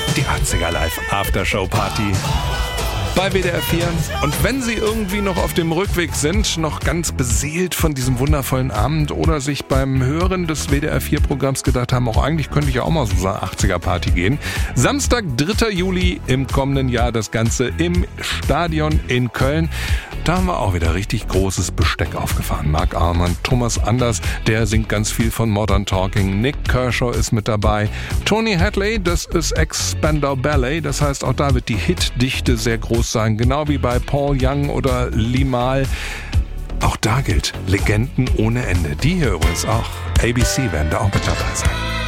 Die 80er Live Aftershow Party bei WDR 4. Und wenn Sie irgendwie noch auf dem Rückweg sind, noch ganz beseelt von diesem wundervollen Abend oder sich beim Hören des WDR 4 Programms gedacht haben, auch eigentlich könnte ich ja auch mal so eine 80er Party gehen. Samstag, 3. Juli im kommenden Jahr, das Ganze im Stadion in Köln. Da haben wir auch wieder richtig großes Besteck aufgefahren. Mark Almond, Thomas Anders, der singt ganz viel von Modern Talking. Nick Kershaw ist mit dabei. Tony Hadley, das ist Ex-Spandau Ballet. Das heißt, auch da wird die Hitdichte sehr groß sein. Genau wie bei Paul Young oder Limahl. Auch da gilt, Legenden ohne Ende. Die hier übrigens auch. ABC werden da auch mit dabei sein.